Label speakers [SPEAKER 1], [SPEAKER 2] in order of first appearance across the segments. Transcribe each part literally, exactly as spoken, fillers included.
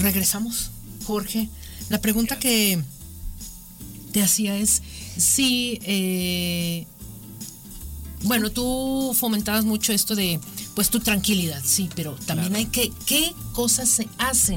[SPEAKER 1] regresamos, Jorge. La pregunta que te hacía es si, eh, bueno, tú fomentabas mucho esto de, pues, tu tranquilidad, sí, pero también claro. hay que, ¿qué cosas se hacen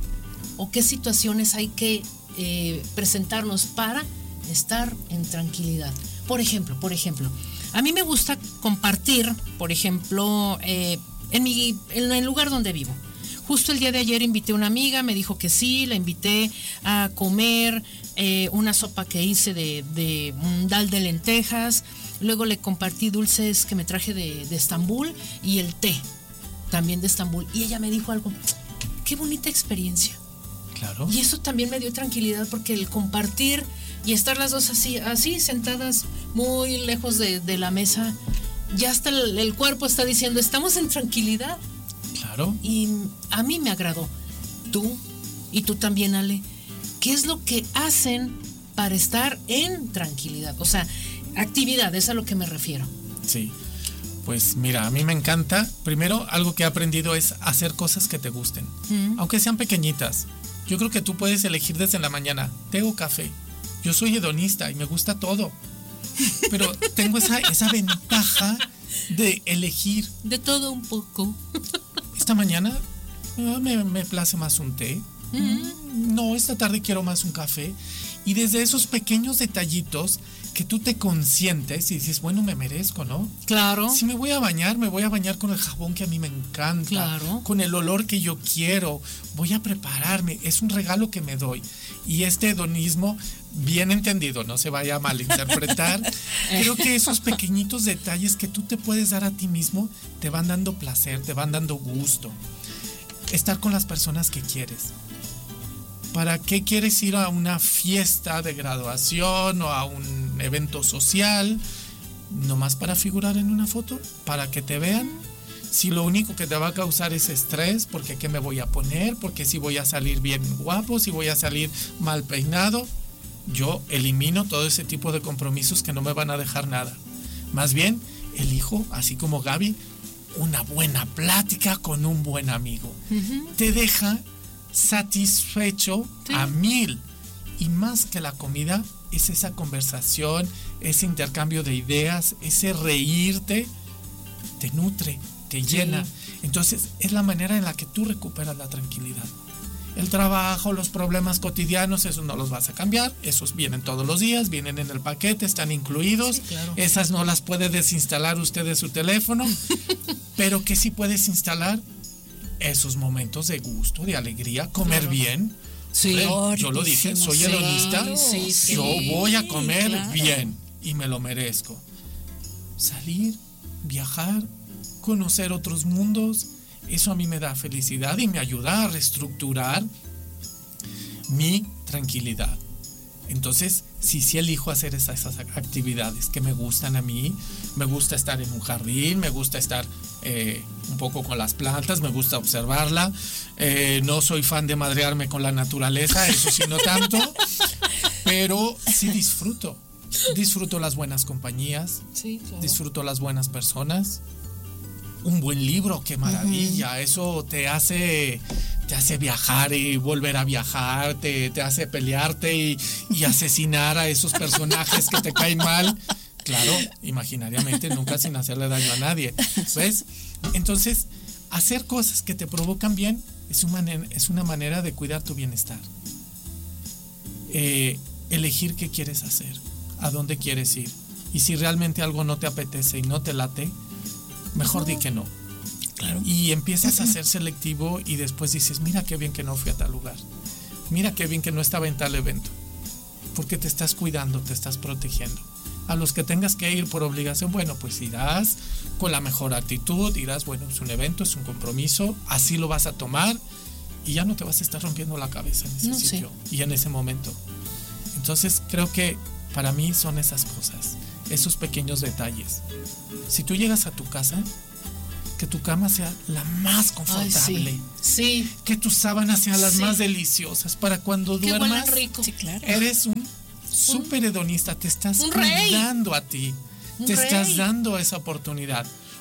[SPEAKER 1] o qué situaciones hay que eh, presentarnos para estar en tranquilidad? Por ejemplo, por ejemplo, a mí me gusta compartir, por ejemplo, eh, en mi, en el lugar donde vivo. Justo el día de ayer invité a una amiga, me dijo que sí, la invité a comer eh, una sopa que hice de, de un dal de lentejas, luego le compartí dulces que me traje de, de Estambul y el té también de Estambul. Y ella me dijo algo, qué bonita experiencia.
[SPEAKER 2] Claro.
[SPEAKER 1] Y eso también me dio tranquilidad porque el compartir y estar las dos así, así sentadas muy lejos de, de la mesa, ya hasta el, el cuerpo está diciendo, estamos en tranquilidad.
[SPEAKER 2] Claro.
[SPEAKER 1] Y a mí me agradó. Tú y tú también, Ale, ¿qué es lo que hacen para estar en tranquilidad? O sea, actividades, a lo que me refiero.
[SPEAKER 2] Sí, pues mira, a mí me encanta. Primero, algo que he aprendido es hacer cosas que te gusten, mm. aunque sean pequeñitas. Yo creo que tú puedes elegir desde la mañana, té o café. Yo soy hedonista y me gusta todo, pero tengo esa, esa ventaja de elegir.
[SPEAKER 1] De todo un poco.
[SPEAKER 2] Esta mañana me, me place más un té. Mm. No, esta tarde quiero más un café. Y desde esos pequeños detallitos que tú te consientes y dices, bueno, me merezco, ¿no?
[SPEAKER 1] Claro.
[SPEAKER 2] Si me voy a bañar, me voy a bañar con el jabón que a mí me encanta.
[SPEAKER 1] Claro. Con
[SPEAKER 2] el olor que yo quiero. Voy a prepararme. Es un regalo que me doy. Y este hedonismo, bien entendido, no se vaya a malinterpretar. Creo que esos pequeñitos detalles que tú te puedes dar a ti mismo te van dando placer, te van dando gusto. Estar con las personas que quieres. ¿Para qué quieres ir a una fiesta de graduación o a un evento social? ¿Nomás para figurar en una foto? ¿Para que te vean? Si lo único que te va a causar es estrés, porque qué me voy a poner, porque si voy a salir bien guapo, si voy a salir mal peinado, yo elimino todo ese tipo de compromisos que no me van a dejar nada. Más bien, elijo, así como Gaby, una buena plática con un buen amigo. Uh-huh. Te deja satisfecho sí. a mil, y más que la comida es esa conversación, ese intercambio de ideas, ese reírte, te nutre, te llena. Sí. Entonces es la manera en la que tú recuperas la tranquilidad. El trabajo, los problemas cotidianos, esos no los vas a cambiar, esos vienen todos los días, vienen en el paquete, están incluidos. Sí, claro. Esas no las puede desinstalar usted de su teléfono, pero que sí puedes instalar esos momentos de gusto, de alegría, comer claro. bien.
[SPEAKER 1] Sí.
[SPEAKER 2] Hombre, yo lo dije, soy
[SPEAKER 1] sí,
[SPEAKER 2] hedonista,
[SPEAKER 1] sí, sí,
[SPEAKER 2] yo voy a comer
[SPEAKER 1] claro.
[SPEAKER 2] bien y me lo merezco. Salir, viajar, conocer otros mundos, eso a mí me da felicidad y me ayuda a reestructurar mi tranquilidad. Entonces, sí, sí elijo hacer esas, esas actividades que me gustan a mí. Me gusta estar en un jardín, me gusta estar eh, un poco con las plantas, me gusta observarla. Eh, no soy fan de madrearme con la naturaleza, eso sí no tanto, pero sí disfruto. Disfruto las buenas compañías,
[SPEAKER 1] sí, claro.
[SPEAKER 2] disfruto las buenas personas. Un buen libro, qué maravilla, uh-huh. eso te hace... te hace viajar y volver a viajar, te, te hace pelearte y, y asesinar a esos personajes que te caen mal. Claro, imaginariamente, nunca sin hacerle daño a nadie. ¿Ves? Entonces, hacer cosas que te provocan bien es una manera, es una manera de cuidar tu bienestar. Eh, elegir qué quieres hacer, a dónde quieres ir. Y si realmente algo no te apetece y no te late, mejor di que no.
[SPEAKER 1] Claro.
[SPEAKER 2] Y empiezas a ser selectivo y después dices, mira qué bien que no fui a tal lugar, mira qué bien que no estaba en tal evento, porque te estás cuidando, te estás protegiendo. A los que tengas que ir por obligación, bueno, pues irás con la mejor actitud, irás, bueno, es un evento, es un compromiso, así lo vas a tomar y ya no te vas a estar rompiendo la cabeza en ese
[SPEAKER 1] no
[SPEAKER 2] sitio
[SPEAKER 1] sé.
[SPEAKER 2] y en ese momento. Entonces creo que para mí son esas cosas, esos pequeños detalles. Si tú llegas a tu casa, que tu cama sea la más confortable.
[SPEAKER 1] Ay, sí. sí.
[SPEAKER 2] Que tus sábanas sean las sí. más deliciosas para cuando
[SPEAKER 1] Qué
[SPEAKER 2] duermas.
[SPEAKER 1] Rico. Sí, claro.
[SPEAKER 2] Eres un súper hedonista, te estás
[SPEAKER 1] un
[SPEAKER 2] cuidando a ti,
[SPEAKER 1] un
[SPEAKER 2] te
[SPEAKER 1] rey.
[SPEAKER 2] estás dando esa oportunidad.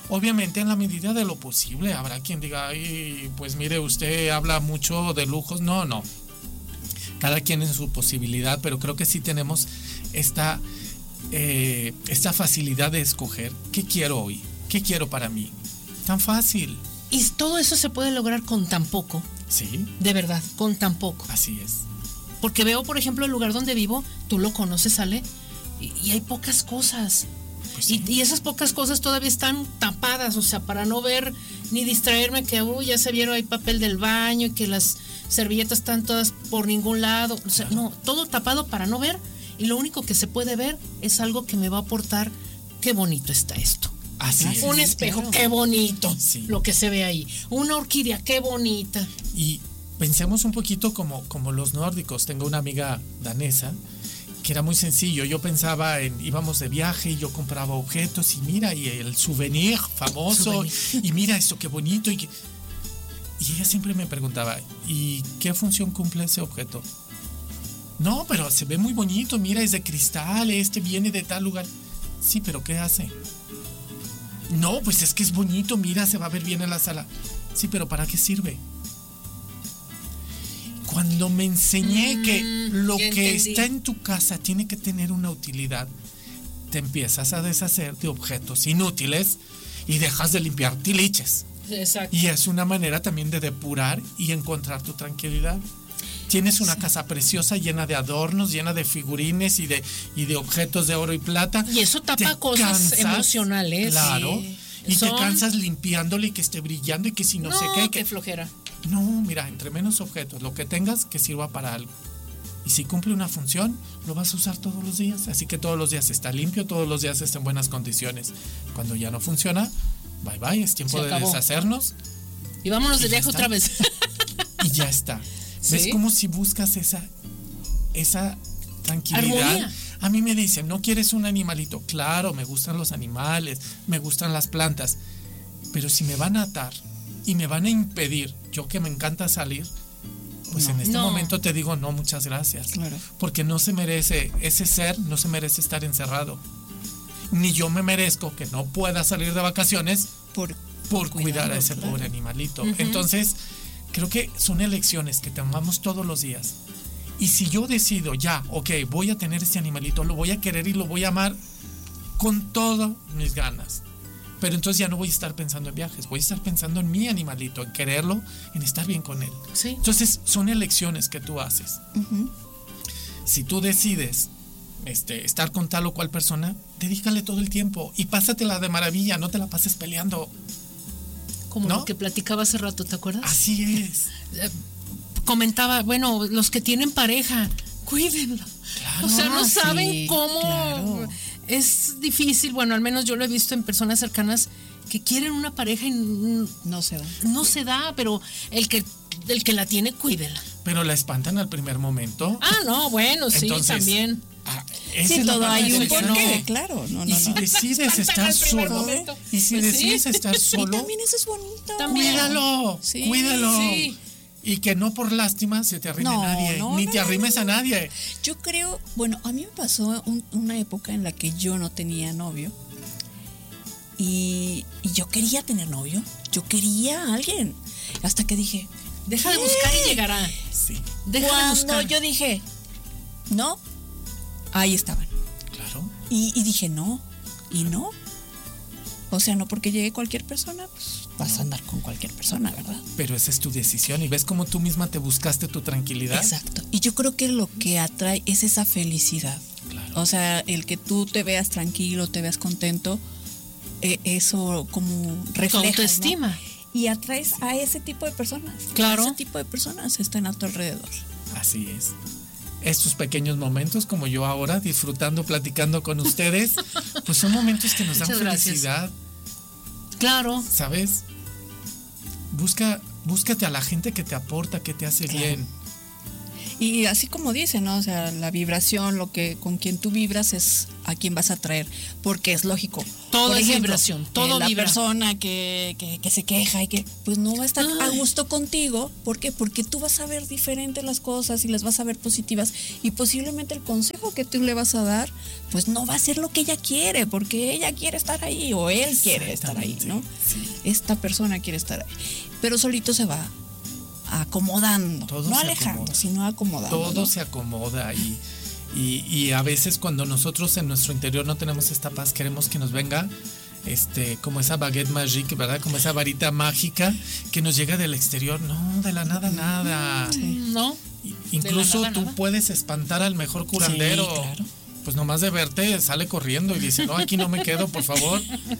[SPEAKER 2] Obviamente en la medida de lo posible. Habrá quien diga, ay, pues mire, usted habla mucho de lujos. No, no. Cada quien en su posibilidad, pero creo que sí tenemos esta, eh, esta facilidad de escoger qué quiero hoy, qué quiero para mí. Tan fácil.
[SPEAKER 1] Y todo eso se puede lograr con tan poco.
[SPEAKER 2] Sí.
[SPEAKER 1] De verdad, con tan poco.
[SPEAKER 2] Así es.
[SPEAKER 1] Porque veo, por ejemplo, el lugar donde vivo, tú lo conoces, Ale, y, y hay pocas cosas. Pues sí. y, y esas pocas cosas todavía están tapadas, o sea, para no ver ni distraerme que, uy, ya se vieron, hay papel del baño, y que las servilletas están todas por ningún lado. O sea, no, todo tapado para no ver, y lo único que se puede ver es algo que me va a aportar, qué bonito está esto.
[SPEAKER 2] Así es.
[SPEAKER 1] Un espejo, claro. Qué bonito, sí. Lo que se ve ahí. Una orquídea, qué bonita.
[SPEAKER 2] Y pensemos un poquito como, como los nórdicos. Tengo una amiga danesa que era muy sencillo. Yo pensaba en, íbamos de viaje y yo compraba objetos y mira, y el souvenir famoso, souvenir. Y mira esto qué bonito. Y, y ella siempre me preguntaba, ¿y qué función cumple ese objeto? No, pero se ve muy bonito, mira, es de cristal, este viene de tal lugar. Sí, pero ¿qué hace? No, pues es que es bonito, mira, se va a ver bien en la sala. Sí, pero ¿para qué sirve? Cuando me enseñé mm, que lo que entendí. Está en tu casa tiene que tener una utilidad, te empiezas a deshacer de objetos inútiles y dejas de limpiar tiliches.
[SPEAKER 1] Exacto.
[SPEAKER 2] Y es una manera también de depurar y encontrar tu tranquilidad. Tienes una sí. casa preciosa llena de adornos, llena de figurines y de, y de objetos de oro y plata.
[SPEAKER 1] Y eso tapa te cosas cansas, emocionales.
[SPEAKER 2] Claro.
[SPEAKER 1] Sí.
[SPEAKER 2] Y
[SPEAKER 1] Son...
[SPEAKER 2] te cansas limpiándole y que esté brillando y que si no,
[SPEAKER 1] no
[SPEAKER 2] sé qué.
[SPEAKER 1] qué
[SPEAKER 2] que
[SPEAKER 1] flojera.
[SPEAKER 2] No, mira, entre menos objetos, lo que tengas que sirva para algo. Y si cumple una función, lo vas a usar todos los días. Así que todos los días está limpio, todos los días está en buenas condiciones. Cuando ya no funciona, bye bye, es tiempo de deshacernos.
[SPEAKER 1] Y vámonos y de viaje otra vez.
[SPEAKER 2] Y ya está. ¿Sí? ¿Ves como si buscas esa, esa tranquilidad?
[SPEAKER 1] Armonía.
[SPEAKER 2] A mí me dicen, ¿no quieres un animalito? Claro, me gustan los animales, me gustan las plantas. Pero si me van a atar y me van a impedir, yo que me encanta salir, pues no, en este no. momento te digo, no, muchas gracias.
[SPEAKER 1] Claro.
[SPEAKER 2] Porque no se merece, ese ser no se merece estar encerrado. Ni yo me merezco que no pueda salir de vacaciones por, por cuidar a ese claro. pobre animalito. Uh-huh. Entonces, creo que son elecciones que tomamos todos los días. Y si yo decido ya, ok, voy a tener ese animalito, lo voy a querer y lo voy a amar con todas mis ganas. Pero entonces ya no voy a estar pensando en viajes, voy a estar pensando en mi animalito, en quererlo, en estar bien con él.
[SPEAKER 1] Sí.
[SPEAKER 2] Entonces son elecciones que tú haces.
[SPEAKER 1] Uh-huh.
[SPEAKER 2] Si tú decides este, estar con tal o cual persona, dedícale todo el tiempo y pásatela de maravilla, no te la pases peleando.
[SPEAKER 1] Como
[SPEAKER 2] ¿no?
[SPEAKER 1] Lo que platicaba hace rato, ¿te acuerdas?
[SPEAKER 2] Así es.
[SPEAKER 1] Comentaba, bueno, los que tienen pareja, cuídenlo.
[SPEAKER 2] Claro,
[SPEAKER 1] o sea, no saben
[SPEAKER 2] sí,
[SPEAKER 1] cómo
[SPEAKER 2] claro.
[SPEAKER 1] Es difícil. Bueno, al menos yo lo he visto en personas cercanas que quieren una pareja y
[SPEAKER 3] no se da.
[SPEAKER 1] No se da, pero el que el que la tiene, cuídela.
[SPEAKER 2] Pero la espantan al primer momento.
[SPEAKER 1] Ah, no, bueno, sí,
[SPEAKER 2] entonces,
[SPEAKER 1] también.
[SPEAKER 2] Ah,
[SPEAKER 3] sí, todo hay un porqué, claro. No, no,
[SPEAKER 2] y si
[SPEAKER 3] no.
[SPEAKER 2] decides estar solo, momento. y si pues decides sí. estar solo,
[SPEAKER 3] y también eso es bonito.
[SPEAKER 1] También.
[SPEAKER 2] Cuídalo,
[SPEAKER 3] sí,
[SPEAKER 2] cuídalo.
[SPEAKER 1] Sí.
[SPEAKER 2] Y que no por lástima se te arrime
[SPEAKER 3] no,
[SPEAKER 2] nadie,
[SPEAKER 3] no,
[SPEAKER 2] ni
[SPEAKER 3] no,
[SPEAKER 2] te arrimes
[SPEAKER 3] no,
[SPEAKER 2] a nadie.
[SPEAKER 3] Yo creo, bueno, a mí me pasó un, una época en la que yo no tenía novio y, y yo quería tener novio, yo quería a alguien, hasta que dije,
[SPEAKER 1] deja ¿qué? de buscar y llegará.
[SPEAKER 2] Sí.
[SPEAKER 1] Deja
[SPEAKER 3] Cuando
[SPEAKER 1] de buscar.
[SPEAKER 3] yo dije, no, ahí estaban.
[SPEAKER 2] Claro.
[SPEAKER 3] Y, y dije, no, y no. O sea, no porque llegue cualquier persona, pues vas a andar con cualquier persona, ¿verdad?
[SPEAKER 2] Pero esa es tu decisión y ves cómo tú misma te buscaste tu tranquilidad.
[SPEAKER 3] Exacto. Y yo creo que lo que atrae es esa felicidad.
[SPEAKER 2] Claro.
[SPEAKER 3] O sea, el que tú te veas tranquilo, te veas contento, eh, eso como refleja,
[SPEAKER 1] tu autoestima.
[SPEAKER 3] ¿no? Y atraes a ese tipo de personas.
[SPEAKER 1] Claro.
[SPEAKER 3] Ese tipo de personas están a tu alrededor.
[SPEAKER 2] Así es. Estos pequeños momentos, como yo ahora, disfrutando, platicando con ustedes, pues son momentos que nos dan
[SPEAKER 1] Muchas
[SPEAKER 2] felicidad.
[SPEAKER 1] Gracias. Claro.
[SPEAKER 2] ¿Sabes? Busca, búscate a la gente que te aporta, que te hace
[SPEAKER 3] claro.
[SPEAKER 2] bien.
[SPEAKER 3] Y así como dicen, ¿no? O sea, la vibración, lo que con quien tú vibras es a quién vas a atraer, porque es lógico.
[SPEAKER 1] Todo
[SPEAKER 3] Por
[SPEAKER 1] es
[SPEAKER 3] ejemplo,
[SPEAKER 1] vibración, todo
[SPEAKER 3] eh, la
[SPEAKER 1] vibra.
[SPEAKER 3] persona que, que, que se queja y que pues no va a estar
[SPEAKER 1] Ay.
[SPEAKER 3] a gusto contigo. ¿Por qué? Porque tú vas a ver diferente las cosas y las vas a ver positivas, y posiblemente el consejo que tú le vas a dar pues no va a ser lo que ella quiere, porque ella quiere estar ahí o él quiere estar ahí, ¿no?
[SPEAKER 2] Sí.
[SPEAKER 3] Esta persona quiere estar ahí, pero solito se va acomodando,
[SPEAKER 2] Todo
[SPEAKER 3] no
[SPEAKER 2] se
[SPEAKER 3] alejando,
[SPEAKER 2] acomoda.
[SPEAKER 3] sino acomodando.
[SPEAKER 2] Todo
[SPEAKER 3] ¿no?
[SPEAKER 2] se acomoda y, y, y a veces cuando nosotros en nuestro interior no tenemos esta paz, queremos que nos venga este como esa baguette magique, ¿verdad? Como esa varita mágica que nos llega del exterior. No, de la nada, nada.
[SPEAKER 1] No.
[SPEAKER 2] I- Incluso
[SPEAKER 1] nada,
[SPEAKER 2] tú
[SPEAKER 1] nada.
[SPEAKER 2] puedes espantar al mejor curandero.
[SPEAKER 3] Sí, claro.
[SPEAKER 2] Pues nomás de verte sale corriendo y dice, no, aquí no me quedo, por favor.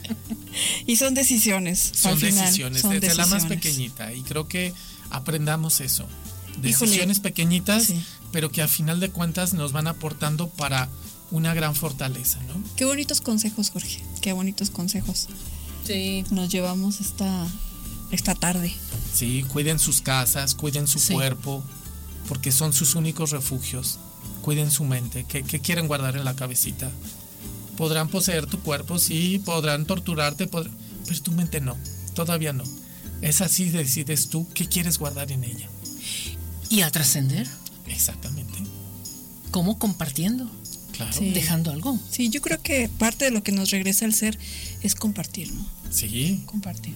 [SPEAKER 3] Y son decisiones.
[SPEAKER 2] Son
[SPEAKER 3] al final,
[SPEAKER 2] decisiones,
[SPEAKER 3] son
[SPEAKER 2] desde la más
[SPEAKER 3] decisiones.
[SPEAKER 2] pequeñita. Y creo que aprendamos eso.
[SPEAKER 3] Híjole.
[SPEAKER 2] Decisiones pequeñitas,
[SPEAKER 3] Sí.
[SPEAKER 2] pero que a final de cuentas nos van aportando para una gran fortaleza, ¿no?
[SPEAKER 3] Qué bonitos consejos, Jorge. Qué bonitos consejos.
[SPEAKER 1] Sí.
[SPEAKER 3] Nos llevamos esta, esta tarde.
[SPEAKER 2] Sí, cuiden sus casas, cuiden su
[SPEAKER 1] Sí.
[SPEAKER 2] cuerpo, porque son sus únicos refugios. Cuiden su mente. ¿Qué, qué quieren guardar en la cabecita? Podrán poseer tu cuerpo, sí, podrán torturarte, pod- pero tu mente no, todavía no. Es así, decides tú qué quieres guardar en ella.
[SPEAKER 1] Y a trascender,
[SPEAKER 2] Exactamente,
[SPEAKER 1] ¿cómo? Compartiendo,
[SPEAKER 2] claro.
[SPEAKER 3] Sí.
[SPEAKER 1] dejando algo.
[SPEAKER 3] Sí, yo creo que parte de lo que nos regresa al ser es compartir, ¿no?
[SPEAKER 2] Sí,
[SPEAKER 3] Compartir.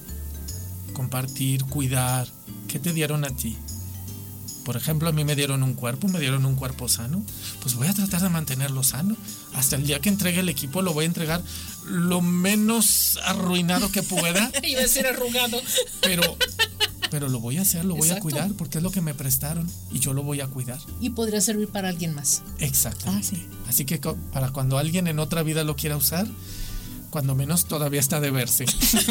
[SPEAKER 2] compartir, cuidar. ¿Qué te dieron a ti? Por ejemplo, a mí me dieron un cuerpo, me dieron un cuerpo sano. Pues voy a tratar de mantenerlo sano. Hasta el día que entregue el equipo lo voy a entregar lo menos arruinado que pueda,
[SPEAKER 1] Iba a decir arrugado.
[SPEAKER 2] pero, pero lo voy a hacer, lo voy
[SPEAKER 1] Exacto.
[SPEAKER 2] a cuidar porque es lo que me prestaron y yo lo voy a cuidar.
[SPEAKER 1] Y podría servir para alguien más.
[SPEAKER 2] Exactamente.
[SPEAKER 3] Ah, sí.
[SPEAKER 2] Así que co- para cuando alguien en otra vida lo quiera usar, cuando menos todavía está de verse.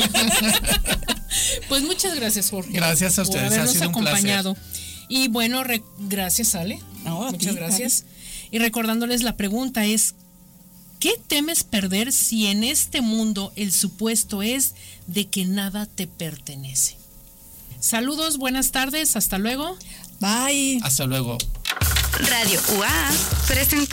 [SPEAKER 1] Pues muchas gracias, Jorge.
[SPEAKER 2] Gracias a ustedes,
[SPEAKER 1] por
[SPEAKER 2] ha
[SPEAKER 1] habernos
[SPEAKER 2] sido un placer.
[SPEAKER 1] acompañado. Y bueno, re- gracias, Ale.
[SPEAKER 3] No, a
[SPEAKER 1] muchas
[SPEAKER 3] ti,
[SPEAKER 1] gracias. Y recordándoles, la pregunta es, ¿qué temes perder si en este mundo el supuesto es de que nada te pertenece? Saludos, buenas tardes, hasta luego.
[SPEAKER 3] Bye.
[SPEAKER 2] Hasta luego.
[SPEAKER 4] Radio U A A presentó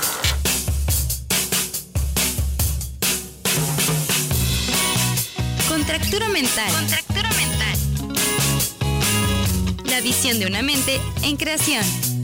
[SPEAKER 4] Contractura mental. Contractura mental. La visión de una mente en creación.